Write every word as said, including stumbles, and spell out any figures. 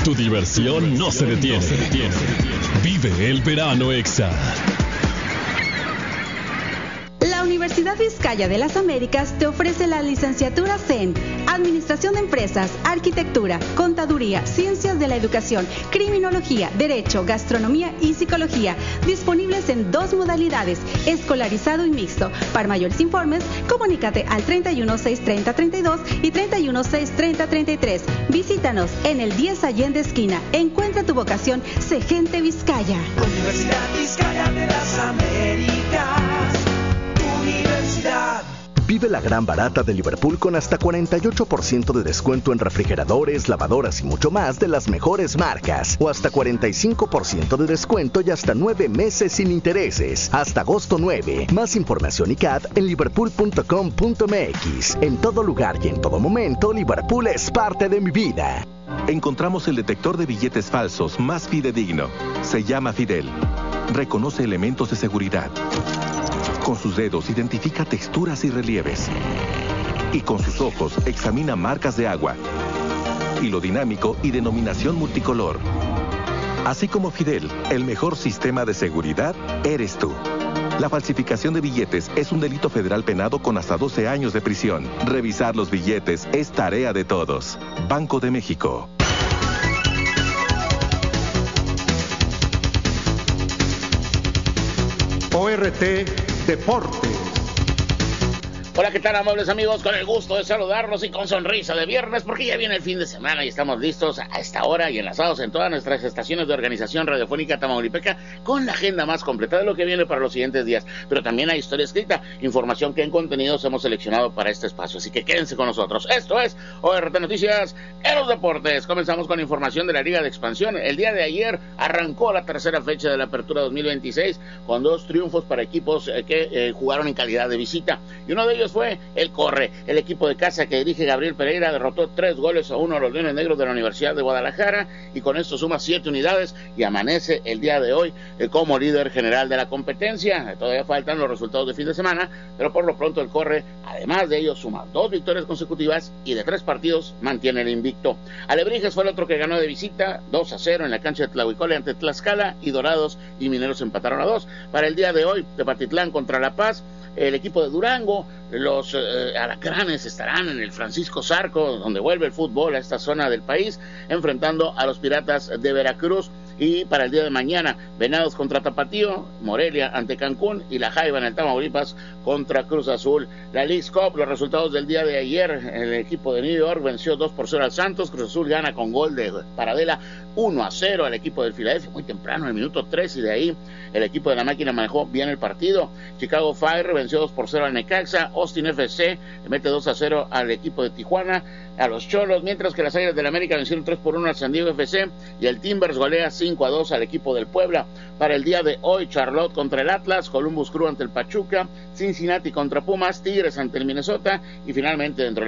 Tu diversión no se detiene. Vive el verano Exa. La Universidad Vizcaya de las Américas te ofrece las licenciaturas en Administración de Empresas, Arquitectura, Contaduría, Ciencias de la Educación, Criminología, Derecho, Gastronomía y Psicología, disponibles en dos modalidades, escolarizado y mixto. Para mayores informes, comunícate al treinta y uno, seiscientos treinta, treinta y dos y treinta y uno, seiscientos treinta, treinta y tres. Visítanos en el diez Allende Esquina. Encuentra tu vocación, sé gente Vizcaya. Universidad Vizcaya de las Américas. Universidad. Vive la gran barata de Liverpool con hasta cuarenta y ocho por ciento de descuento en refrigeradores, lavadoras y mucho más de las mejores marcas. O hasta cuarenta y cinco por ciento de descuento y hasta nueve meses sin intereses. Hasta agosto nueve. Más información y C A D en liverpool punto com punto m x. En todo lugar y en todo momento, Liverpool es parte de mi vida. Encontramos el detector de billetes falsos más fidedigno. Se llama Fidel. Reconoce elementos de seguridad. Con sus dedos identifica texturas y relieves. Y con sus ojos examina marcas de agua. Hilo dinámico y denominación multicolor. Así como Fidel, el mejor sistema de seguridad eres tú. La falsificación de billetes es un delito federal penado con hasta doce años de prisión. Revisar los billetes es tarea de todos. Banco de México. O R T Deportes. Hola, ¿qué tal, amables amigos? Con el gusto de saludarlos y con sonrisa de viernes, porque ya viene el fin de semana y estamos listos a esta hora y enlazados en todas nuestras estaciones de organización radiofónica tamaulipeca con la agenda más completa de lo que viene para los siguientes días. Pero también hay historia escrita, información que en contenidos hemos seleccionado para este espacio, así que quédense con nosotros. Esto es O R T Noticias en los Deportes. Comenzamos con información de la Liga de Expansión. El día de ayer arrancó la tercera fecha de la Apertura dos mil veintiséis con dos triunfos para equipos eh, que eh, jugaron en calidad de visita, y uno de ellos fue el Corre. El equipo de casa que dirige Gabriel Pereira derrotó tres goles a uno a los Leones Negros de la Universidad de Guadalajara, y con esto suma siete unidades y amanece el día de hoy eh, como líder general de la competencia. Todavía faltan los resultados de fin de semana, pero por lo pronto el Corre, además de ello, suma dos victorias consecutivas y de tres partidos mantiene el invicto. Alebrijes fue el otro que ganó de visita, dos a cero en la cancha de Tlahuicole ante Tlaxcala, y Dorados y Mineros empataron a dos. Para el día de hoy, Tepatitlán contra La Paz, el equipo de Durango, los eh, Alacranes estarán en el Francisco Zarco, donde vuelve el fútbol a esta zona del país, enfrentando a los Piratas de Veracruz. Y para el día de mañana, Venados contra Tapatío, Morelia ante Cancún y La Jaiba en el Tamaulipas contra Cruz Azul. La Leagues Cup, los resultados del día de ayer: el equipo de New York venció dos por cero al Santos, Cruz Azul gana con gol de Paradela uno a cero al equipo del Filadelfia muy temprano, en el minuto tres, y de ahí el equipo de la máquina manejó bien el partido. Chicago Fire venció dos por cero al Necaxa, Austin F C le mete dos a cero al equipo de Tijuana, a los Cholos, mientras que las Águilas del América vencieron tres por uno al San Diego F C, y el Timbers golea cinco a dos al equipo del Puebla. Para el día de hoy, Charlotte contra el Atlas, Columbus Crew ante el Pachuca, Cincinnati contra Pumas, Tigres ante el Minnesota, y finalmente dentro de